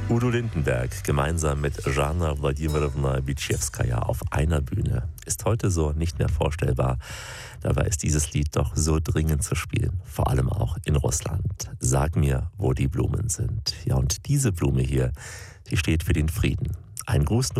Udo Lindenberg gemeinsam mit Jana Wladimirovna Bitschewskaja auf einer Bühne ist heute so nicht mehr vorstellbar. Dabei ist dieses Lied doch so dringend zu spielen, vor allem auch in Russland. Sag mir, wo die Blumen sind. Ja, und diese Blume hier, die steht für den Frieden. Ein Gruß